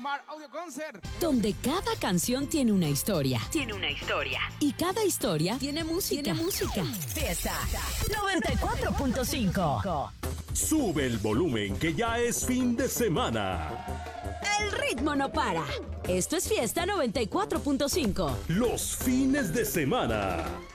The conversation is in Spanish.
Omar Audio Concert. Donde cada canción tiene una historia. Y cada historia tiene música. Fiesta 94.5. Sube el volumen que ya es fin de semana. El ritmo no para. Esto es Fiesta 94.5. Los fines de semana.